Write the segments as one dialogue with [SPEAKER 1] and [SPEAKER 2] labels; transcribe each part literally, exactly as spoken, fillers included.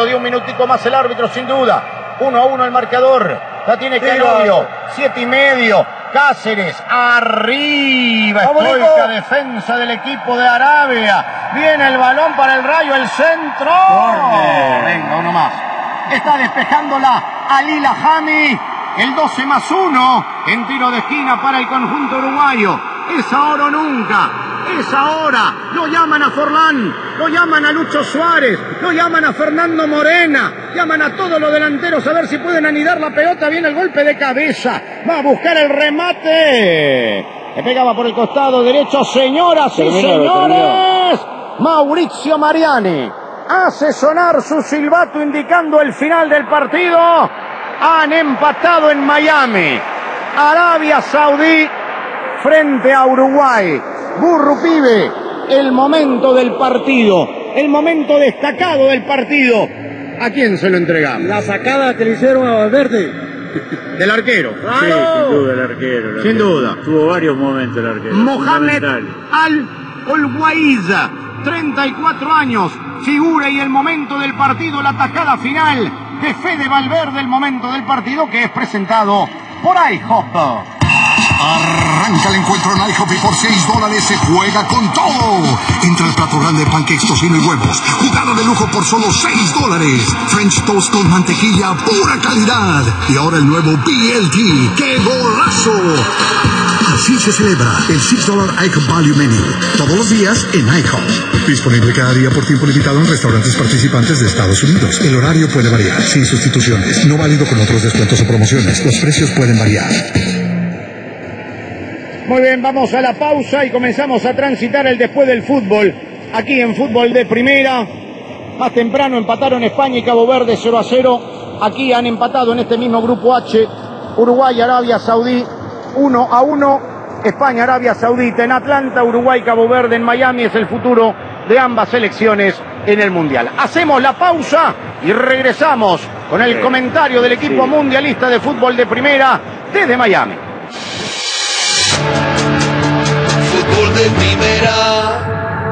[SPEAKER 1] minutito, dio un minutico más el árbitro sin duda. Uno a uno el marcador. La tiene Canovio. Siete y medio. Cáceres. Arriba. Estoica defensa del equipo de Arabia. Viene el balón para el Rayo. El centro. Corner. Venga, uno más. Está despejándola Ali Lahami. El doce más uno. En tiro de esquina para el conjunto uruguayo. Es ahora o nunca. Es ahora. Lo llaman a Forlán, lo llaman a Lucho Suárez, lo llaman a Fernando Morena, llaman a todos los delanteros a ver si pueden anidar la pelota. Viene el golpe de cabeza, va a buscar el remate. Le pegaba por el costado derecho, señoras y señores. Mauricio Mariani hace sonar su silbato indicando el final del partido. Han empatado en Miami. Arabia Saudí frente a Uruguay. Burru Pibe, el momento del partido, el momento destacado del partido. ¿A quién se lo entregamos?
[SPEAKER 2] La sacada que le hicieron a Valverde.
[SPEAKER 1] Del arquero.
[SPEAKER 3] ¡Claro! Sí, sin duda el arquero. El
[SPEAKER 1] sin
[SPEAKER 3] arquero.
[SPEAKER 1] duda.
[SPEAKER 3] Tuvo varios momentos el arquero.
[SPEAKER 1] Mohamed Al-Olwaiz, treinta y cuatro años, figura y el momento del partido, la tajada final de Fede Valverde, el momento del partido que es presentado por IHOP.
[SPEAKER 4] Arranca el encuentro en IHOP y por seis dólares se juega con todo. Entra el plato grande de pancakes, tocino y huevos. Jugada de lujo por solo seis dólares. French toast con mantequilla, pura calidad. Y ahora el nuevo B L T. ¡Qué golazo! Así se celebra el seis dólares IHOP Value Menu. Todos los días en IHOP. Disponible cada día por tiempo limitado en restaurantes participantes de Estados Unidos. El horario puede variar, sin sustituciones. No válido con otros descuentos o promociones. Los precios pueden variar.
[SPEAKER 1] Muy bien, vamos a la pausa y comenzamos a transitar el después del fútbol. Aquí en Fútbol de Primera. Más temprano empataron España y Cabo Verde cero a cero. Aquí han empatado en este mismo grupo H. Uruguay, Arabia Saudí uno a uno. España, Arabia Saudita en Atlanta. Uruguay, Cabo Verde en Miami. Es el futuro de ambas selecciones en el Mundial. Hacemos la pausa y regresamos con el comentario del equipo mundialista de Fútbol de Primera desde Miami.
[SPEAKER 5] Fútbol de Primera.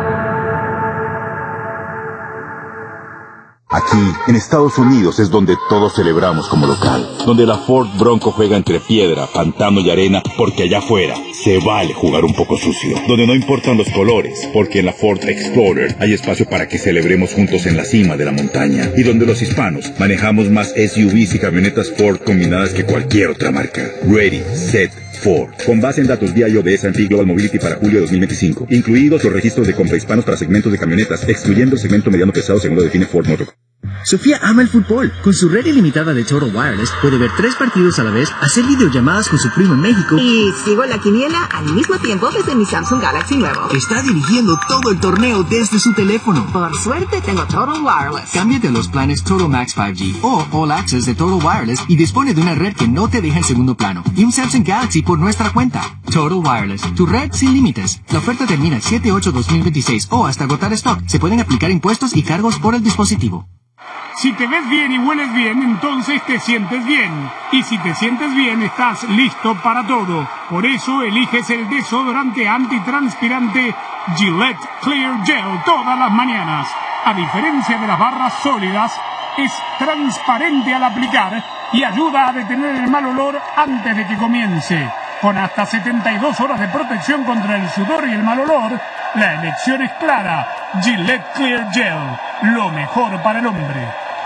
[SPEAKER 6] Aquí, en Estados Unidos, es donde todos celebramos como local. Donde la Ford Bronco juega entre piedra, pantano y arena, porque allá afuera se vale jugar un poco sucio. Donde no importan los colores, porque en la Ford Explorer hay espacio para que celebremos juntos en la cima de la montaña. Y donde los hispanos manejamos más S U Vs y camionetas Ford combinadas que cualquier otra marca. Ready, set, Ford. Con base en datos B I O de S and P Global Mobility para julio de dos mil veinticinco. Incluidos los registros de compra hispanos para segmentos de camionetas, excluyendo el segmento mediano pesado según lo define Ford Motor.
[SPEAKER 7] Sofía ama el fútbol. Con su red ilimitada de Total Wireless puede ver tres partidos a la vez, hacer videollamadas con su primo en México
[SPEAKER 8] y sigo la quiniela al mismo tiempo desde mi Samsung Galaxy nuevo.
[SPEAKER 7] Está dirigiendo todo el torneo desde su teléfono.
[SPEAKER 8] Por suerte tengo Total Wireless.
[SPEAKER 7] Cámbiate a los planes Total Max cinco G o All Access de Total Wireless y dispone de una red que no te deja en segundo plano y un Samsung Galaxy por nuestra cuenta. Total Wireless, tu red sin límites. La oferta termina el siete ocho dos mil veintiséis o hasta agotar stock. Se pueden aplicar impuestos y cargos por el dispositivo.
[SPEAKER 9] Si te ves bien y hueles bien, entonces te sientes bien. Y si te sientes bien, estás listo para todo. Por eso eliges el desodorante antitranspirante Gillette Clear Gel todas las mañanas. A diferencia de las barras sólidas, es transparente al aplicar y ayuda a detener el mal olor antes de que comience. Con hasta setenta y dos horas de protección contra el sudor y el mal olor, la elección es clara. Gillette Clear Gel, lo mejor para el hombre.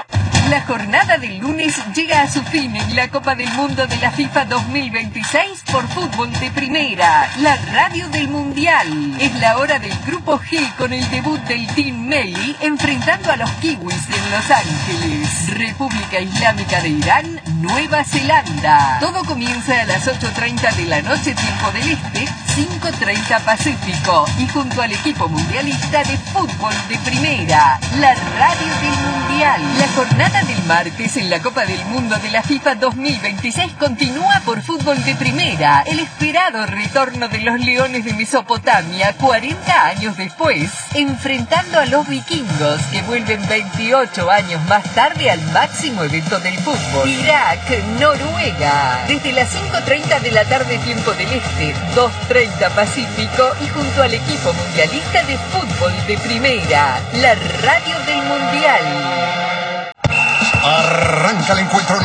[SPEAKER 10] La jornada del lunes llega a su fin en la Copa del Mundo de la FIFA dos mil veintiséis por Fútbol de Primera, la radio del Mundial. Es la hora del Grupo G con el debut del Team Meli enfrentando a los Kiwis en Los Ángeles. República Islámica de Irán, Nueva Zelanda. Todo comienza a las ocho treinta de la noche, tiempo del Este, cinco treinta Pacífico. Y junto al equipo mundialista de Fútbol de Primera, la radio del Mundial. La jornada del martes en la Copa del Mundo de la FIFA dos mil veintiséis continúa por Fútbol de Primera. El esperado retorno de los Leones de Mesopotamia cuarenta años después, enfrentando a los vikingos que vuelven veintiocho años más tarde al máximo evento del fútbol. Irak, Noruega. Desde las cinco treinta de la tarde tiempo del Este, dos treinta Pacífico y junto al equipo mundialista de Fútbol de Primera, la radio del Mundial.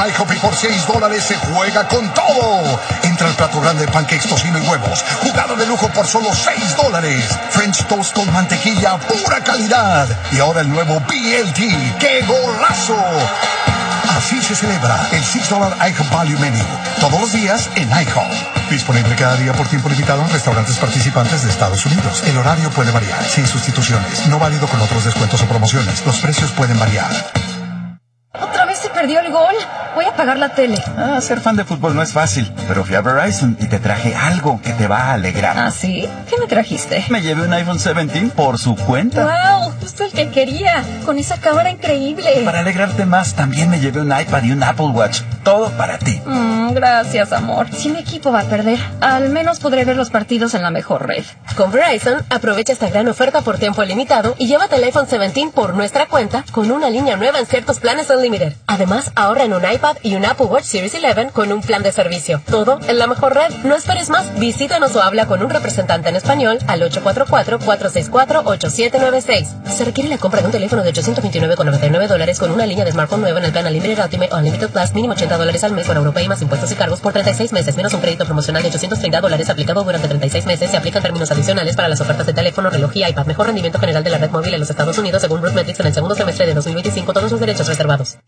[SPEAKER 4] IHOP y por seis dólares se juega con todo. Entra el plato grande de pancakes, tocino y huevos. Jugado de lujo por solo seis dólares. French toast con mantequilla, pura calidad. Y ahora el nuevo B L T. ¡Qué golazo! Así se celebra el seis dólar IHOP Value Menu. Todos los días en IHOP. Disponible cada día por tiempo limitado en restaurantes participantes de Estados Unidos. El horario puede variar, sin sustituciones. No válido con otros descuentos o promociones. Los precios pueden variar.
[SPEAKER 11] ¿Otra vez se perdió el gol? Voy a apagar la tele.
[SPEAKER 12] Ah, ser fan de fútbol no es fácil, pero fui a Verizon y te traje algo que te va a alegrar.
[SPEAKER 11] ¿Ah, sí? ¿Qué me trajiste?
[SPEAKER 12] Me llevé un iPhone diecisiete por su cuenta.
[SPEAKER 11] ¡Wow! Justo el que quería. Con esa cámara increíble.
[SPEAKER 12] Para alegrarte más, también me llevé un iPad y un Apple Watch. Todo para ti.
[SPEAKER 11] Mm, gracias, amor. Si mi equipo va a perder, al menos podré ver los partidos en la mejor red.
[SPEAKER 13] Con Verizon, aprovecha esta gran oferta por tiempo limitado y llévate el iPhone diecisiete por nuestra cuenta con una línea nueva en ciertos planes Unlimited. Además, ahorra en un iPad y un Apple Watch Series once con un plan de servicio. Todo en la mejor red. No esperes más. Visítanos o habla con un representante en español al ocho cuatro cuatro, cuatro seis cuatro, ocho siete nueve seis. Se requiere la compra de un teléfono de ochocientos veintinueve con noventa y nueve dólares con una línea de smartphone nueva en el plan Unlimited Ultimate o Unlimited Plus, mínimo ochenta dólares al mes para Europa y más impuestos y cargos por treinta y seis meses, menos un crédito promocional de ochocientos treinta dólares aplicado durante treinta y seis meses. Se aplican términos adicionales para las ofertas de teléfono, reloj y iPad. Mejor rendimiento general de la red móvil en los Estados Unidos según Rootmetrics en el segundo semestre de dos mil veinticinco. Todos los derechos reservados.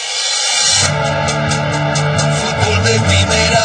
[SPEAKER 5] Fútbol de primera.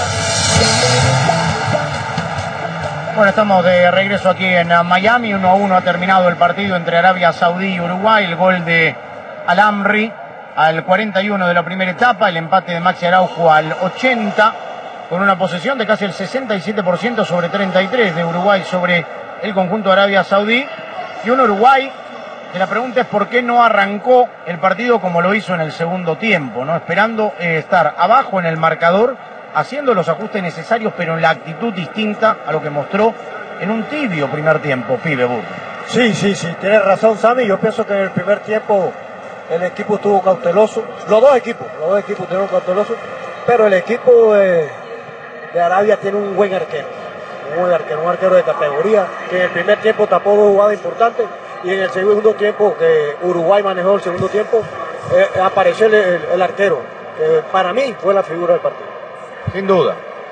[SPEAKER 1] Bueno, estamos de regreso aquí en Miami. uno a uno ha terminado el partido entre Arabia Saudí y Uruguay. El gol de Al-Amri al cuarenta y uno de la primera etapa. El empate de Maxi Araujo al ochenta. Con una posesión de casi el sesenta y siete por ciento sobre treinta y tres de Uruguay sobre el conjunto de Arabia Saudí. Y un Uruguay que la pregunta es por qué no arrancó el partido como lo hizo en el segundo tiempo, ¿no? Esperando eh, estar abajo en el marcador, haciendo los ajustes necesarios, pero en la actitud distinta a lo que mostró en un tibio primer tiempo, pibe Burro.
[SPEAKER 2] Sí, sí, sí, tienes razón, Sammy. Yo pienso que en el primer tiempo el equipo estuvo cauteloso. Los dos equipos, los dos equipos estuvieron cautelosos, pero el equipo de, de Arabia tiene un buen arquero, un buen arquero, un arquero de categoría, que en el primer tiempo tapó dos jugadas importantes, y en el segundo tiempo, que Uruguay manejó el segundo tiempo, eh, apareció el, el, el arquero, que para mí fue la figura del partido.
[SPEAKER 1] Sin duda.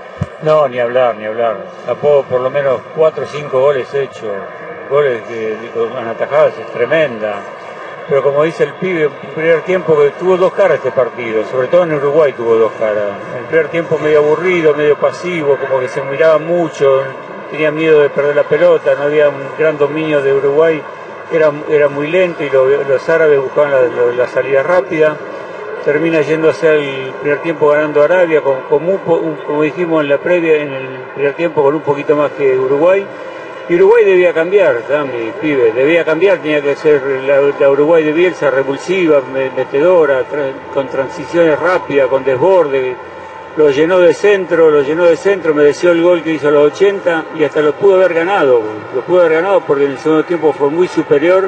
[SPEAKER 3] No, ni hablar, ni hablar. Tapó por lo menos cuatro o cinco goles hechos, goles que con atajadas es tremenda. Pero como dice el pibe, el primer tiempo que tuvo dos caras este partido, sobre todo en Uruguay tuvo dos caras. El primer tiempo medio aburrido, medio pasivo, como que se miraba mucho, tenía miedo de perder la pelota, no había un gran dominio de Uruguay, era, era muy lento y lo, los árabes buscaban la, la, la salida rápida. Termina yendo hacia el primer tiempo ganando Arabia, con, con un, un, como dijimos en la previa, en el primer tiempo con un poquito más que Uruguay. Y Uruguay debía cambiar, mi pibe, debía cambiar, tenía que ser la, la Uruguay de Bielsa, revulsiva, metedora, tra, con transiciones rápidas, con desborde, lo llenó de centro, lo llenó de centro, mereció el gol que hizo a los ochenta y hasta lo pudo haber ganado, lo pudo haber ganado porque en el segundo tiempo fue muy superior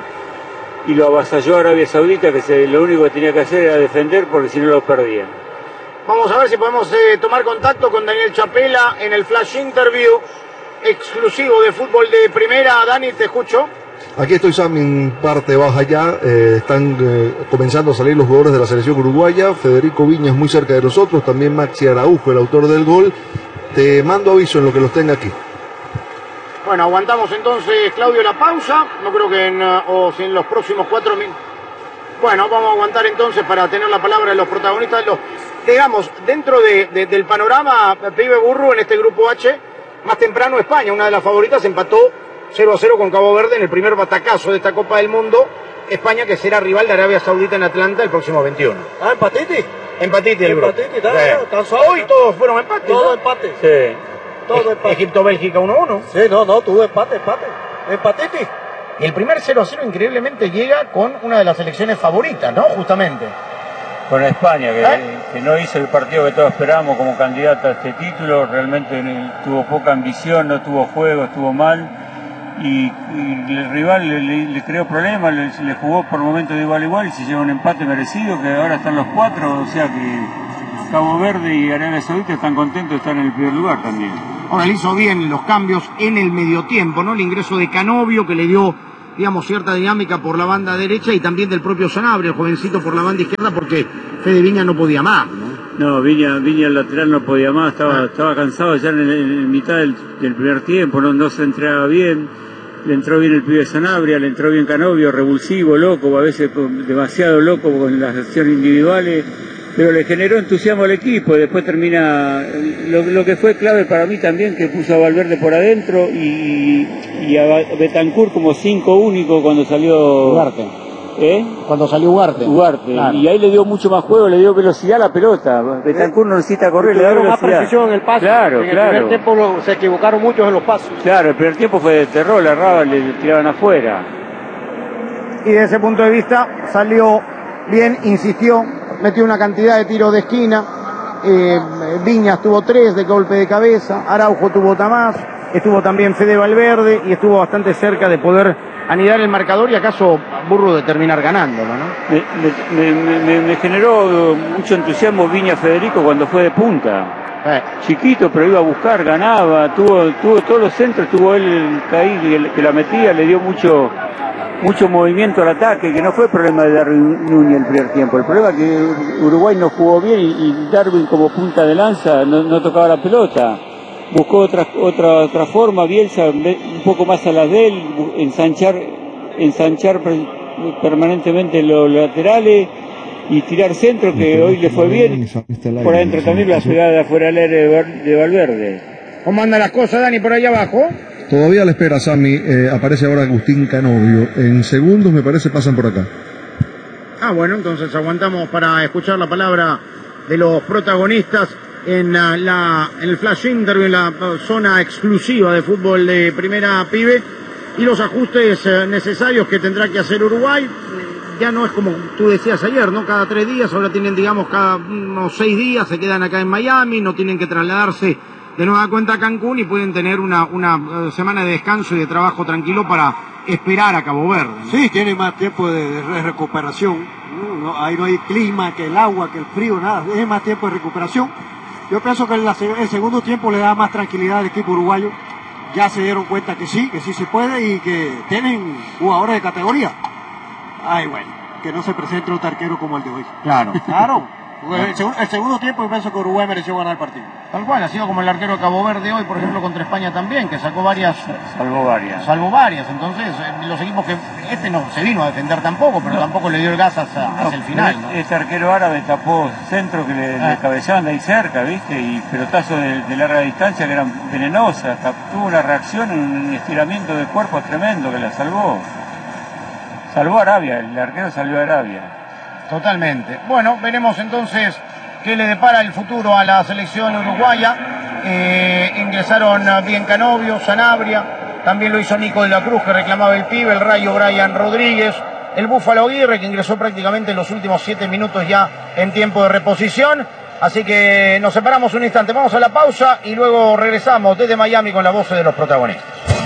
[SPEAKER 3] y lo avasalló a Arabia Saudita, que se, lo único que tenía que hacer era defender porque si no lo perdían.
[SPEAKER 1] Vamos a ver si podemos eh, tomar contacto con Daniel Chapela en el Flash Interview exclusivo de Fútbol de Primera. Dani, te escucho.
[SPEAKER 14] Aquí estoy, Sam, en parte baja ya. Eh, están eh, comenzando a salir los jugadores de la selección uruguaya. Federico Viñas muy cerca de nosotros. También Maxi Araujo, el autor del gol. Te mando aviso en lo que los tenga aquí.
[SPEAKER 1] Bueno, aguantamos entonces, Claudio, la pausa. No creo que en, uh, o si en los próximos cuatro minutos. Bueno, vamos a aguantar entonces para tener la palabra de los protagonistas. Los, digamos, dentro de, de, del panorama, pibe Burro, en este grupo H, más temprano España, una de las favoritas, empató cero a cero con Cabo Verde en el primer batacazo de esta Copa del Mundo. España, que será rival de Arabia Saudita en Atlanta el próximo veintiuno.
[SPEAKER 2] Ah, empatiti.
[SPEAKER 1] Empatiti el grupo.
[SPEAKER 2] Empatiti, está,
[SPEAKER 1] sí. Hoy todos fueron empates.
[SPEAKER 2] Todo
[SPEAKER 1] ¿no?
[SPEAKER 2] empate.
[SPEAKER 1] Sí.
[SPEAKER 2] Todo empate.
[SPEAKER 1] Egipto-Bélgica uno a uno.
[SPEAKER 2] Sí, no, no, tuvo empate, empate. Empatiti.
[SPEAKER 1] Y el primer cero a cero increíblemente llega con una de las selecciones favoritas, ¿no? Justamente.
[SPEAKER 3] Con España, que,
[SPEAKER 1] ¿Eh?
[SPEAKER 3] que no hizo el partido que todos esperábamos como candidato a este título, realmente tuvo poca ambición, no tuvo juego, estuvo mal, y, y el rival le, le, le creó problemas, le, le jugó por momentos de igual a igual y se lleva un empate merecido, que ahora están los cuatro, o sea que Cabo Verde y Arabia Saudita están contentos de estar en el primer lugar también.
[SPEAKER 1] Ahora le hizo bien los cambios en el medio tiempo, ¿no? El ingreso de Canovio, que le dio, digamos, cierta dinámica por la banda derecha, y también del propio Sanabria, el jovencito, por la banda izquierda, porque Fede Viña no podía más, ¿no?
[SPEAKER 3] No, Viña, Viña el lateral no podía más, estaba, ah. estaba cansado ya en, en, en mitad del, del primer tiempo, no, no se entregaba bien, le entró bien el pibe Sanabria, le entró bien Canovio, revulsivo, loco, a veces demasiado loco con las acciones individuales, pero le generó entusiasmo al equipo y después termina, lo, lo que fue clave para mí también, que puso a Valverde por adentro y, y a Betancur como cinco único cuando salió...
[SPEAKER 1] Ugarte.
[SPEAKER 3] ¿Eh?
[SPEAKER 1] Cuando salió Ugarte.
[SPEAKER 3] Ugarte. Claro. Y ahí le dio mucho más juego, le dio velocidad a la pelota. Betancur no necesita correr, le da velocidad.
[SPEAKER 2] Más precisión en el pase.
[SPEAKER 3] Claro,
[SPEAKER 2] en
[SPEAKER 3] claro.
[SPEAKER 2] el primer tiempo lo, se equivocaron muchos en los pasos.
[SPEAKER 3] Claro, el primer tiempo fue de terror, le erraban, le tiraban afuera.
[SPEAKER 1] Y desde ese punto de vista salió bien, insistió, metió una cantidad de tiros de esquina. Eh, Viñas tuvo tres de golpe de cabeza, Araujo tuvo otra más, estuvo también Fede Valverde y estuvo bastante cerca de poder anidar el marcador y acaso Burro de terminar ganándolo, ¿no?
[SPEAKER 3] Me, me, me, me, me generó mucho entusiasmo Viña Federico cuando fue de punta. Eh. Chiquito, pero iba a buscar, ganaba, tuvo, tuvo todos los centros, tuvo él ahí que, que la metía, le dio mucho, mucho movimiento al ataque, que no fue problema de Darwin Núñez el primer tiempo. El problema es que Uruguay no jugó bien y, y Darwin como punta de lanza no, no tocaba la pelota. Buscó otra otra otra forma, Bielsa un poco más a las de él, ensanchar ensanchar permanentemente los laterales y tirar centro, que hoy le fue bien. Por adentro también la ciudad de afuera del área de Valverde.
[SPEAKER 1] ¿Cómo andan las cosas, Dani, por ahí abajo?
[SPEAKER 14] Todavía la espera, Sammy. Eh, aparece ahora Agustín Canovio. En segundos, me parece, pasan por acá.
[SPEAKER 1] Ah, bueno, entonces aguantamos para escuchar la palabra de los protagonistas en, la, en el flash interview, en la zona exclusiva de fútbol de Primera Pibe, y los ajustes necesarios que tendrá que hacer Uruguay. Ya no es como tú decías ayer, ¿no? Cada tres días, ahora tienen, digamos, cada unos seis días, se quedan acá en Miami, no tienen que trasladarse de nueva cuenta a Cancún y pueden tener una, una semana de descanso y de trabajo tranquilo para esperar a Cabo Verde, ¿no?
[SPEAKER 2] Sí, tiene más tiempo de, de recuperación, ¿no? No, ahí no hay clima, que el agua, que el frío, nada, es más tiempo de recuperación. Yo pienso que el, el segundo tiempo le da más tranquilidad al equipo uruguayo. Ya se dieron cuenta que sí, que sí se puede y que tienen jugadores de categoría. Ay, bueno, que no se presente otro arquero como el de hoy.
[SPEAKER 1] Claro,
[SPEAKER 2] claro. El, seg el segundo tiempo yo pienso que Uruguay mereció ganar el partido.
[SPEAKER 1] Tal cual, ha sido como el arquero de Cabo Verde hoy, por ejemplo, contra España también, que sacó varias...
[SPEAKER 3] Salvó varias.
[SPEAKER 1] Salvó varias, entonces eh, los equipos que... Este no se vino a defender tampoco, pero no. tampoco le dio el gas hasta, no, hasta el final, ¿no?
[SPEAKER 3] Este arquero árabe tapó centro que le, ah. le cabezaban de ahí cerca, ¿viste? Y pelotazos de, de larga distancia que eran venenosas. Tuvo una reacción, un estiramiento de cuerpo tremendo que la salvó. Salvó a Arabia, el arquero salvó a Arabia.
[SPEAKER 1] Totalmente. Bueno, veremos entonces qué le depara el futuro a la selección uruguaya. Eh, ingresaron bien Canovio, Sanabria, también lo hizo Nico de la Cruz, que reclamaba el pibe, el Rayo Brian Rodríguez, el Búfalo Aguirre, que ingresó prácticamente en los últimos siete minutos ya en tiempo de reposición. Así que nos separamos un instante, vamos a la pausa y luego regresamos desde Miami con la voz de los protagonistas.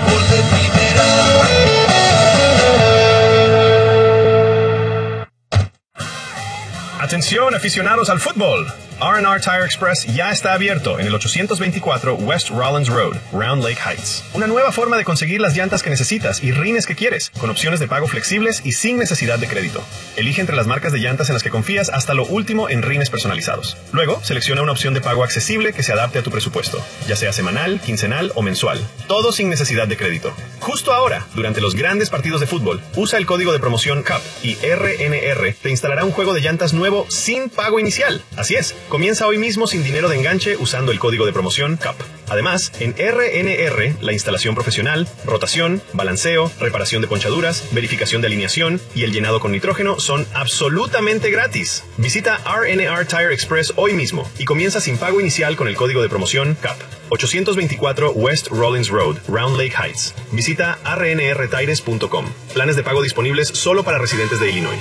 [SPEAKER 15] Atención, aficionados al fútbol. R and R Tire Express ya está abierto en el ochocientos veinticuatro West Rollins Road, Round Lake Heights. Una nueva forma de conseguir las llantas que necesitas y rines que quieres, con opciones de pago flexibles y sin necesidad de crédito. Elige entre las marcas de llantas en las que confías hasta lo último en rines personalizados. Luego, selecciona una opción de pago accesible que se adapte a tu presupuesto, ya sea semanal, quincenal o mensual. Todo sin necesidad de crédito. Justo ahora, durante los grandes partidos de fútbol, usa el código de promoción C A P y R N R te instalará un juego de llantas nuevo sin pago inicial. Así es, comienza hoy mismo sin dinero de enganche usando el código de promoción C A P. Además, en R N R, la instalación profesional, rotación, balanceo, reparación de ponchaduras, verificación de alineación y el llenado con nitrógeno son absolutamente gratis. Visita R N R Tire Express hoy mismo y comienza sin pago inicial con el código de promoción C A P. ochocientos veinticuatro West Rollins Road, Round Lake Heights. Visita r n r tires punto com. Planes de pago disponibles solo para residentes de Illinois.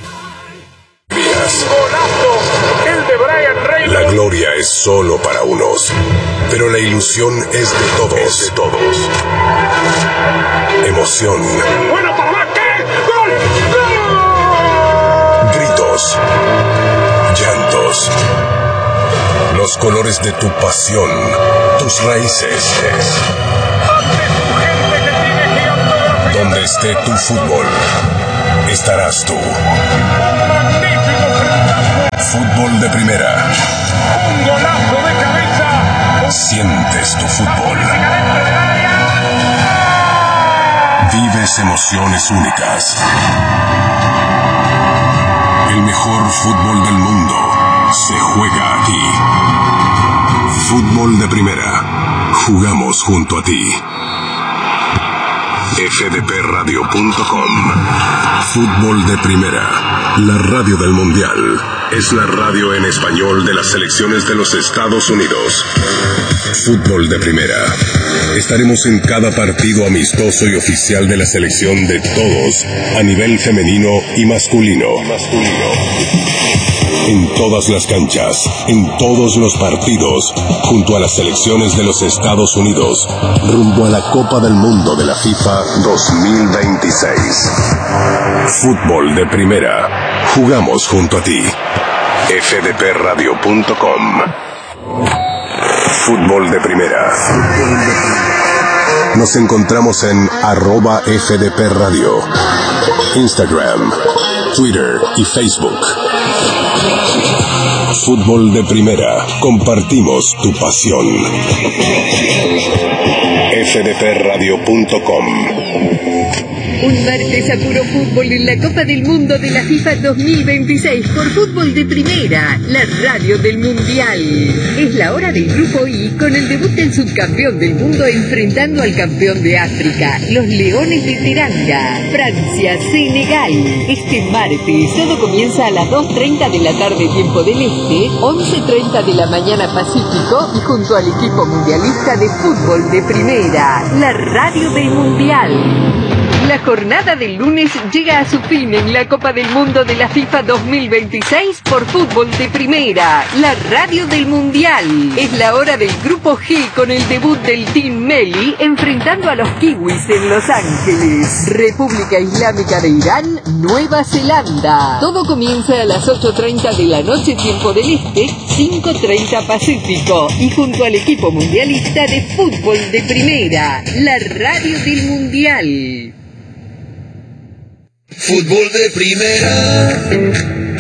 [SPEAKER 9] El de Brian Reynolds.
[SPEAKER 16] La gloria es solo para unos, pero la ilusión es de todos. Es de todos. Emoción.
[SPEAKER 9] Bueno, para qué. ¡Gol!
[SPEAKER 16] ¡Gol! Gritos. Llantos. Los colores de tu pasión. Tus raíces. Donde esté tu fútbol, estarás tú. Fútbol de primera.
[SPEAKER 9] Un golazo de cabeza.
[SPEAKER 16] Sientes tu fútbol. Vives emociones únicas. El mejor fútbol del mundo se juega aquí. Fútbol de primera. Jugamos junto a ti. F D P radio punto com. Fútbol de primera. La radio del mundial. Es la radio en español de las selecciones de los Estados Unidos. Fútbol de primera. Estaremos en cada partido amistoso y oficial de la selección de todos, a nivel femenino y masculino. En todas las canchas, en todos los partidos, junto a las selecciones de los Estados Unidos, rumbo a la Copa del Mundo de la FIFA dos mil veintiséis. Fútbol de primera. Jugamos junto a ti. F D P radio punto com. Fútbol de primera. Nos encontramos en arroba F D P Radio, Instagram, Twitter y Facebook. Fútbol de primera. Compartimos tu pasión. F D P radio punto com.
[SPEAKER 10] Un martes a puro fútbol en la Copa del Mundo de la FIFA dos mil veintiséis por Fútbol de Primera, la radio del Mundial. Es la hora del Grupo I con el debut del subcampeón del mundo enfrentando al campeón de África, los Leones de Teranga, Francia, Senegal. Este martes todo comienza a las dos treinta de la tarde tiempo del Este, once treinta de la mañana Pacífico y junto al equipo mundialista de Fútbol de Primera, la radio del Mundial. La jornada del lunes llega a su fin en la Copa del Mundo de la FIFA dos mil veintiséis por Fútbol de Primera, la radio del Mundial. Es la hora del Grupo G con el debut del Team Meli enfrentando a los Kiwis en Los Ángeles. República Islámica de Irán, Nueva Zelanda. Todo comienza a las ocho treinta de la noche tiempo del Este, cinco treinta Pacífico y junto al equipo mundialista de Fútbol de Primera, la radio del Mundial.
[SPEAKER 5] Fútbol de primera.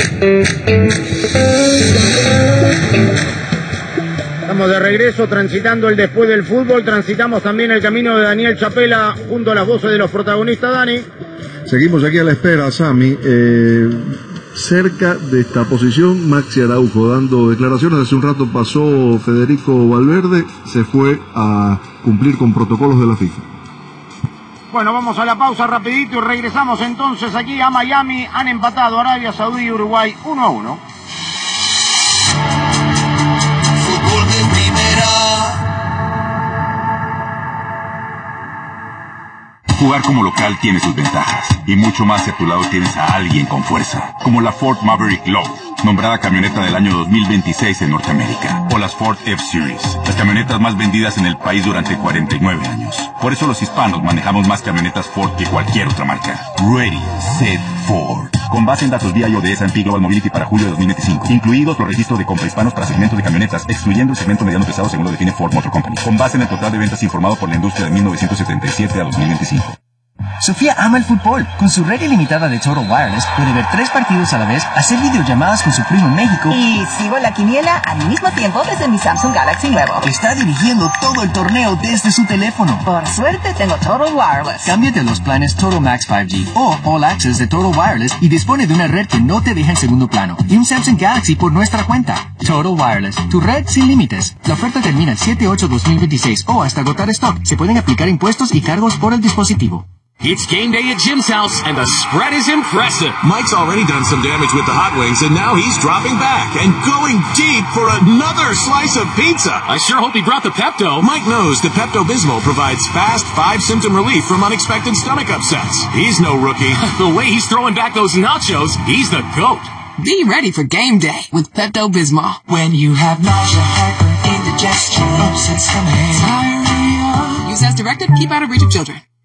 [SPEAKER 1] Estamos de regreso transitando el después del fútbol. Transitamos también el camino de Daniel Chapela junto a las voces de los protagonistas. Dani.
[SPEAKER 14] Seguimos aquí a la espera, Sami. Eh, cerca de esta posición, Maxi Araujo dando declaraciones. Hace un rato pasó Federico Valverde. Se fue a cumplir con protocolos de la FIFA.
[SPEAKER 1] Bueno, vamos a la pausa rapidito y regresamos entonces aquí a Miami. Han empatado Arabia Saudí y Uruguay uno a uno.
[SPEAKER 5] Fútbol de primera.
[SPEAKER 6] Jugar como local tiene sus ventajas, y mucho más si a tu lado tienes a alguien con fuerza, como la Ford Maverick Low, nombrada camioneta del año dos mil veintiséis en Norteamérica, o las Ford F-Series, las camionetas más vendidas en el país durante cuarenta y nueve años. Por eso los hispanos manejamos más camionetas Ford que cualquier otra marca. Ready, Set, Ford. Con base en datos V I O de S and P Global Mobility para julio de dos mil veinticinco, incluidos los registros de compra hispanos para segmentos de camionetas, excluyendo el segmento mediano pesado según lo define Ford Motor Company. Con base en el total de ventas informado por la industria de mil novecientos setenta y siete a dos mil veinticinco.
[SPEAKER 7] Sofía ama el fútbol. Con su red ilimitada de Total Wireless puede ver tres partidos a la vez, hacer videollamadas con su primo en México
[SPEAKER 8] y sigo la quiniela al mismo tiempo desde mi Samsung Galaxy nuevo.
[SPEAKER 7] Está dirigiendo todo el torneo desde su teléfono.
[SPEAKER 8] Por suerte tengo Total Wireless.
[SPEAKER 7] Cámbiate a los planes Total Max cinco G o All Access de Total Wireless y dispone de una red que no te deja en segundo plano y un Samsung Galaxy por nuestra cuenta. Total Wireless, tu red sin límites. La oferta termina el siete ocho dos mil veintiséis o hasta agotar stock. Se pueden aplicar impuestos y cargos por el dispositivo.
[SPEAKER 17] It's game day at Jim's house, and the spread is impressive.
[SPEAKER 18] Mike's already done some damage with the hot wings, and now he's dropping back and going deep for another slice of pizza.
[SPEAKER 17] I sure hope he brought the Pepto.
[SPEAKER 18] Mike knows the Pepto-Bismol provides fast, five-symptom relief from unexpected stomach upsets. He's no rookie.
[SPEAKER 17] The way he's throwing back those nachos, he's the GOAT.
[SPEAKER 19] Be ready for game day with Pepto-Bismol.
[SPEAKER 20] When you have nausea, heartburn, indigestion, upset stomach, diarrhea.
[SPEAKER 19] Use as directed. Keep out of reach of children.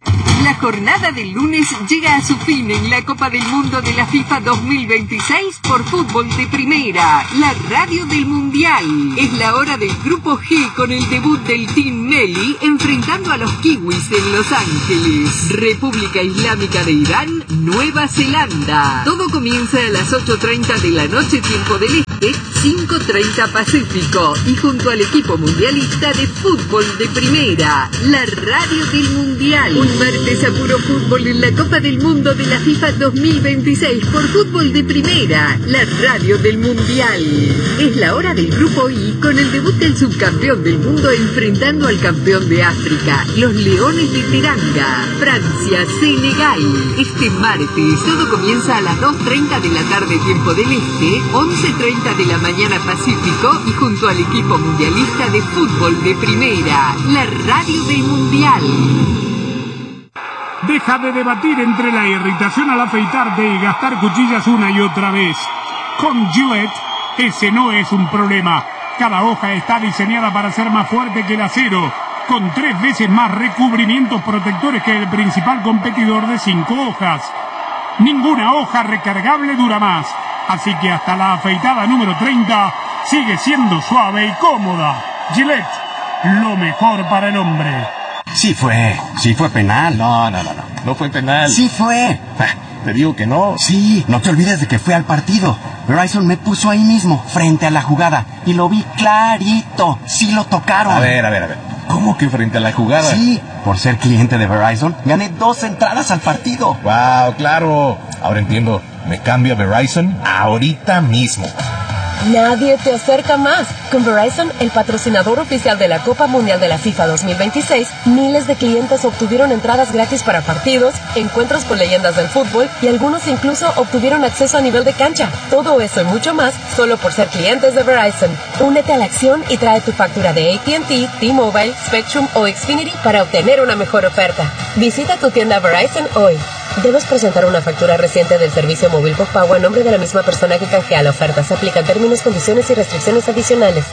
[SPEAKER 10] La jornada del lunes llega a su fin en la Copa del Mundo de la FIFA dos mil veintiséis por Fútbol de Primera, la radio del Mundial. Es la hora del Grupo G con el debut del Team Meli enfrentando a los Kiwis en Los Ángeles. República Islámica de Irán, Nueva Zelanda. Todo comienza a las ocho treinta de la noche, tiempo del Este, cinco treinta Pacífico. Y junto al equipo mundialista de Fútbol de Primera, la radio del Mundial. Un martes a puro fútbol en la Copa del Mundo de la FIFA dos mil veintiséis por Fútbol de Primera, la radio del Mundial. Es la hora del Grupo I con el debut del subcampeón del mundo enfrentando al campeón de África, los Leones de Teranga, Francia, Senegal. Este martes todo comienza a las dos treinta de la tarde, tiempo del Este, once treinta de la mañana Pacífico y junto al equipo mundialista de Fútbol de Primera, la radio del Mundial.
[SPEAKER 9] Deja de debatir entre la irritación al afeitarte y gastar cuchillas una y otra vez. Con Gillette, ese no es un problema. Cada hoja está diseñada para ser más fuerte que el acero, con tres veces más recubrimientos protectores que el principal competidor de cinco hojas. Ninguna hoja recargable dura más, así que hasta la afeitada número treinta sigue siendo suave y cómoda. Gillette, lo mejor para el hombre.
[SPEAKER 20] Sí fue, sí fue penal. No, no, no, no, no fue penal. Sí fue. Te digo que no. Sí, no te olvides de que fue al partido. Verizon me puso ahí mismo, frente a la jugada, y lo vi clarito. Sí lo tocaron. A ver, a ver, a ver. ¿Cómo que frente a la jugada? Sí, por ser cliente de Verizon, gané dos entradas al partido.
[SPEAKER 12] Wow, claro. Ahora entiendo. Me cambio a Verizon ahorita mismo.
[SPEAKER 13] Nadie te acerca más. Con Verizon, el patrocinador oficial de la Copa Mundial de la FIFA dos mil veintiséis, miles de clientes obtuvieron entradas gratis para partidos, encuentros con leyendas del fútbol y algunos incluso obtuvieron acceso a nivel de cancha. Todo eso y mucho más solo por ser clientes de Verizon. Únete a la acción y trae tu factura de A T and T, T-Mobile, Spectrum o Xfinity para obtener una mejor oferta. Visita tu tienda Verizon hoy. Debes presentar una factura reciente del servicio móvil postpago a nombre de la misma persona que canjea la oferta. Se aplican términos, condiciones y restricciones adicionales.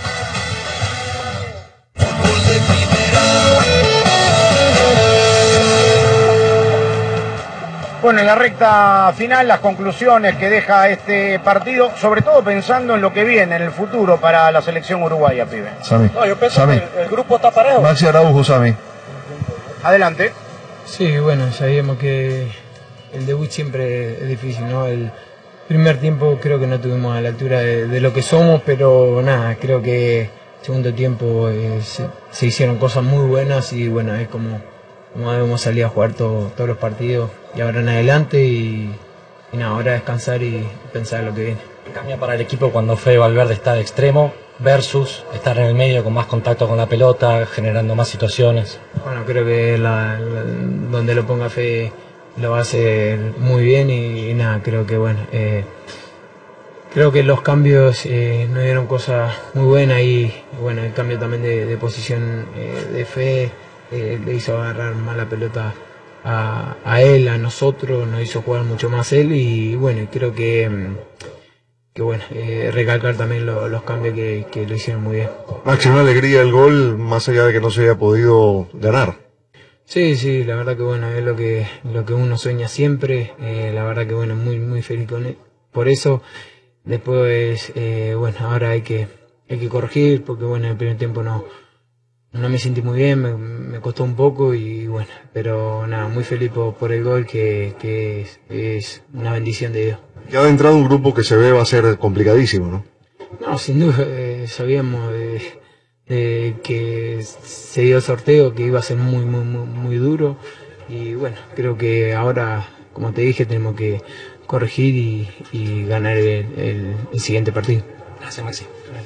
[SPEAKER 1] Bueno, en la recta final, las conclusiones que deja este partido, sobre todo pensando en lo que viene, en el futuro para la selección uruguaya, pibe.
[SPEAKER 2] Sami. No, yo pienso Sami. que el, el grupo está parejo.
[SPEAKER 14] Maxi Araujo, Sami.
[SPEAKER 1] Adelante.
[SPEAKER 21] Sí, bueno, sabíamos que el debut siempre es difícil, ¿no? El primer tiempo creo que no tuvimos a la altura de, de lo que somos, pero nada, creo que el segundo tiempo eh, se, se hicieron cosas muy buenas y bueno, es como, como debemos salir a jugar todo, todos los partidos y ahora en adelante y, y nada, ahora descansar y pensar en lo que viene.
[SPEAKER 22] Cambia para el equipo cuando Fede Valverde está de extremo versus estar en el medio con más contacto con la pelota, generando más situaciones.
[SPEAKER 21] Bueno, creo que la, la, donde lo ponga Fede lo va a hacer muy bien y, y nada, creo que bueno, eh, creo que los cambios eh, nos dieron cosas muy buenas y bueno, el cambio también de, de posición eh, de Fede eh, le hizo agarrar más la pelota a, a él, a nosotros, nos hizo jugar mucho más él y bueno, creo que que bueno, eh, recalcar también lo, los cambios que, que lo hicieron muy bien.
[SPEAKER 14] Maxi, una alegría el gol, más allá de que no se haya podido ganar.
[SPEAKER 21] Sí, sí, la verdad que bueno, es lo que lo que uno sueña siempre, eh, la verdad que bueno, muy muy feliz con él. Por eso, después, eh, bueno, ahora hay que hay que corregir, porque bueno, en el primer tiempo no no me sentí muy bien, me, me costó un poco y bueno, pero nada, muy feliz por, por el gol que, que es, es una bendición de Dios.
[SPEAKER 14] Ya ha entrado un grupo que se ve va a ser complicadísimo, ¿no?
[SPEAKER 21] No, sin duda, eh, sabíamos de, de que se dio el sorteo, que iba a ser muy, muy, muy, muy duro. Y bueno, creo que ahora, como te dije, tenemos que corregir y, y ganar el, el, el siguiente partido.
[SPEAKER 22] Gracias, Maxi.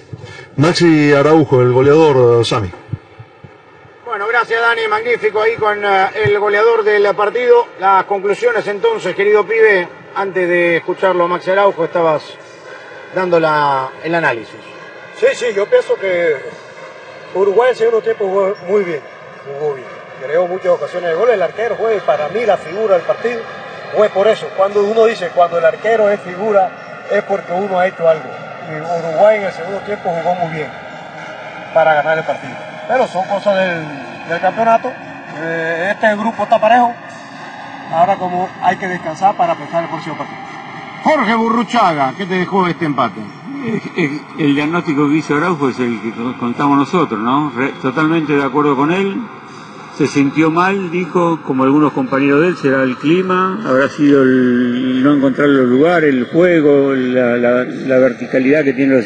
[SPEAKER 14] Maxi Araujo, el goleador, Sami.
[SPEAKER 1] Bueno, gracias Dani, magnífico ahí con uh, el goleador del partido. Las conclusiones entonces, querido pibe, antes de escucharlo Maxi Araujo, estabas dando la, el análisis.
[SPEAKER 2] Sí, sí, yo pienso que Uruguay el segundo tiempo jugó muy bien, jugó bien. Creó muchas ocasiones de gol, el arquero fue para mí la figura del partido, fue por eso. Cuando uno dice, cuando el arquero es figura, es porque uno ha hecho algo. Y Uruguay en el segundo tiempo jugó muy bien para ganar el partido. Pero son cosas del, del campeonato Eh, este grupo está parejo. Ahora como hay que descansar para pensar el próximo partido.
[SPEAKER 1] Jorge Burruchaga, ¿qué te dejó este empate?
[SPEAKER 3] El, el diagnóstico que hizo Araujo es el que contamos nosotros, ¿no? Re, totalmente de acuerdo con él. Se sintió mal, dijo, como algunos compañeros de él, será el clima, habrá sido el no encontrar los lugares, el juego, la, la, la verticalidad que tienen los